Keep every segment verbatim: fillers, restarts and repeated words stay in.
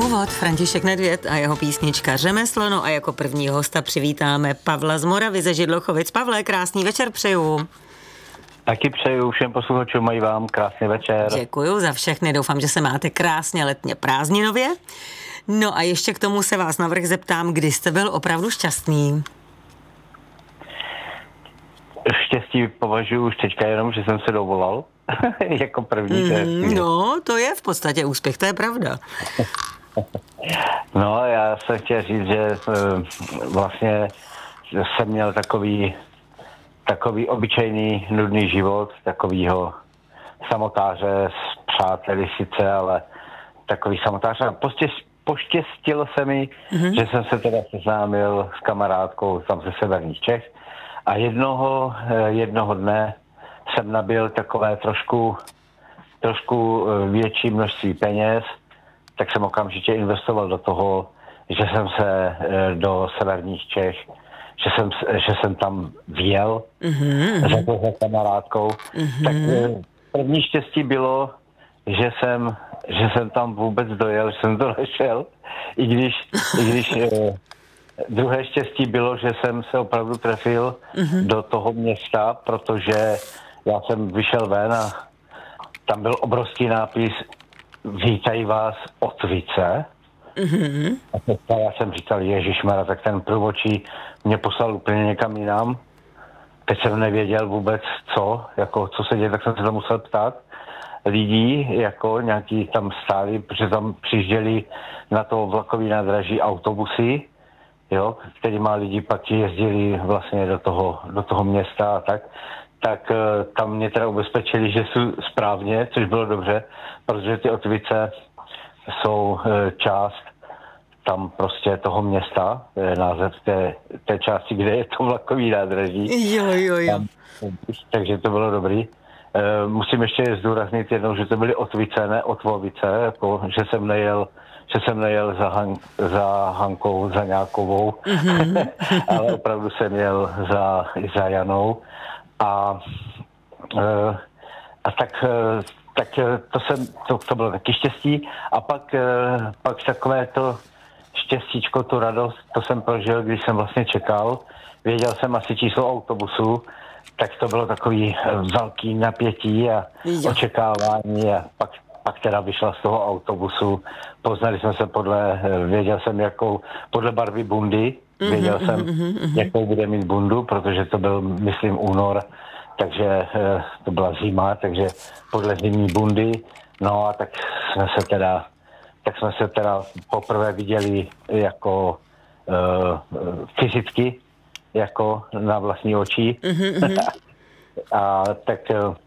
Úvod František Nedvěd a jeho písnička Řemeslo. No a jako prvního hosta přivítáme Pavla z Moravy ze Židlochovic. Pavle, krásný večer přeju. Taky přeju všem posluchačům, mají vám krásný večer. Děkuju za všechny, doufám, že se máte krásně letně prázdninově. No a ještě k tomu se vás navrch zeptám, kdy jste byl opravdu šťastný? Štěstí považuji už teďka jenom, že jsem se dovolal jako první. Mm, no, to je v podstatě úspěch, to je pravda. No, já jsem chtěl říct, že vlastně jsem měl takový takový obyčejný, nudný život, takovýho samotáře s přáteli sice, ale takový samotář. A poštěstilo se mi, mm-hmm. že jsem se teda seznámil s kamarádkou tam ze severních Čech a jednoho, jednoho dne jsem nabil takové trošku, trošku větší množství peněz, tak jsem okamžitě investoval do toho, že jsem se do severních Čech, že jsem, že jsem tam vjel mm-hmm. za toho kamarádkou. Mm-hmm. Tak první štěstí bylo, že jsem, že jsem tam vůbec dojel, že jsem to nešel, i když, i když eh, druhé štěstí bylo, že jsem se opravdu trefil mm-hmm. do toho města, protože já jsem vyšel ven a tam byl obrovský nápis Vítají vás Otvice. Mm-hmm. A teďka já jsem říkal, ježišmarja, tak ten průvodčí mě poslal úplně někam jinam. Teď jsem nevěděl vůbec co, jako co se děje, tak jsem se to musel ptát lidí, jako nějaký tam stáli, protože tam přijížděli na to vlakový nádraží autobusy, jo, kterýma lidi pak jezdili vlastně do toho, do toho města a tak. Tak tam mě teda ubezpečili, že jsou správně, což bylo dobře, protože ty Otvice jsou část tam prostě toho města, to je název té, té části, kde je to vlakový nádraží. Jo, jo, jo. Tam, takže to bylo dobrý. E, musím ještě zdůraznit jednou, že to byly Otvice, ne Otvovice, jako, že jsem nejel, že jsem nejel za, Han, za Hankou, za Nějakovou, mm-hmm. ale opravdu jsem jel za, za Janou. A, e, a tak... E, tak to, jsem, to, to bylo taky štěstí. A pak, pak takové to štěstíčko, tu radost, to jsem prožil, když jsem vlastně čekal. Věděl jsem asi číslo autobusu, tak to bylo takový velký napětí a jo. očekávání. A pak, pak teda vyšla z toho autobusu. Poznali jsme se podle, věděl jsem jakou, podle barvy bundy. Věděl mm-hmm, jsem, mm-hmm. jakou bude mít bundu, protože to byl, myslím, únor. Takže to byla zima, takže podle zimní bundy, no a tak jsme se teda, tak jsme se teda poprvé viděli jako uh, fyzicky, jako na vlastní oči. Mm-hmm. A tak,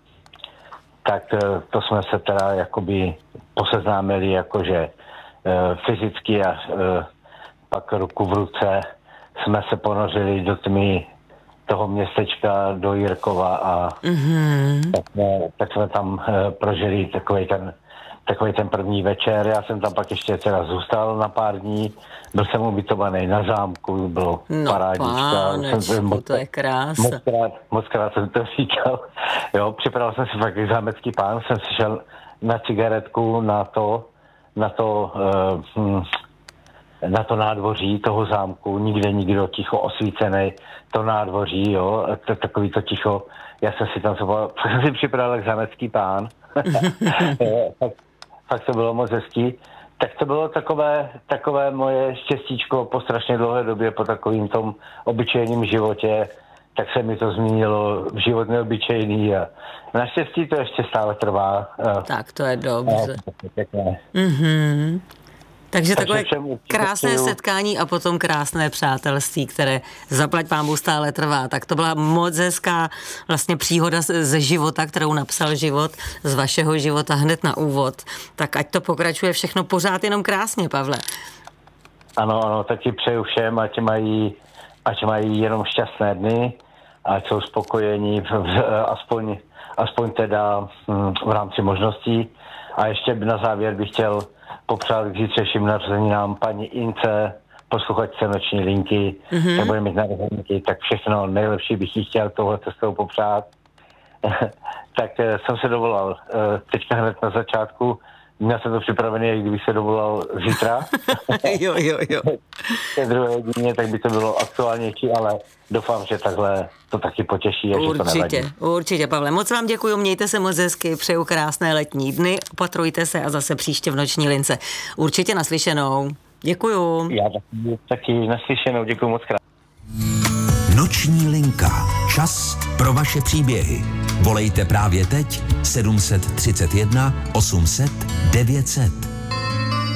tak to jsme se teda jakoby poseznámili jakože uh, fyzicky a uh, pak ruku v ruce jsme se ponořili do tmy toho městečka do Jirkova a mm-hmm. tak, jsme, tak jsme tam uh, prožili takový ten, takový ten první večer. Já jsem tam pak ještě teda zůstal na pár dní. Byl jsem ubytovaný na zámku, bylo no, parádička. Pánečku, to je krása. Moc krát, moc krát jsem to říkal. Jo, připravil jsem si fakt zámecký pán, jsem si šel na cigaretku na to, na to uh, hm, na to nádvoří toho zámku, nikde nikdo, ticho, osvícený, to nádvoří, jo, to, takový to ticho, já jsem si tam fakt jsem si připravil jak zámecký pán, fakt, fakt to bylo moc hezký, tak to bylo takové, takové moje štěstíčko po strašně dlouhé době, po takovým tom obyčejným životě, tak se mi to změnilo v život neobyčejný a naštěstí to ještě stále trvá. Tak to je dobře. Mhm. Takže takové krásné setkání a potom krásné přátelství, které zaplať pánbůh stále trvá. Tak to byla moc hezká vlastně příhoda ze života, kterou napsal život, z vašeho života hned na úvod. Tak ať to pokračuje všechno pořád jenom krásně, Pavle. Ano, ano, taky přeju všem, ať mají, ať mají jenom šťastné dny, ať jsou spokojení, aspoň, aspoň teda v rámci možností. A ještě na závěr bych chtěl popřát k zítřejším narozeninám paní Ince, posluchačce Noční linky, mm-hmm. tak bude mít narozeninky, tak všechno nejlepší bych jí chtěl tohle cestou popřát. Tak jsem se dovolal teďka hned na začátku Měl jsem to připravené, i kdybych se dovolal zítra. jo, jo, jo. V druhé hodině, tak by to bylo aktuálnější, ale doufám, že takhle to taky potěší a určitě, že to nevadí. Určitě, Pavle. Moc vám děkuju, mějte se moc hezky, přeju krásné letní dny, opatrujte se a zase příště v Noční lince. Určitě naslyšenou. Děkuju. Já taky, taky naslyšenou, děkuju moc krát. Noční linka. Čas pro vaše příběhy. Volejte právě teď sedm set třicet jedna osm set devět set.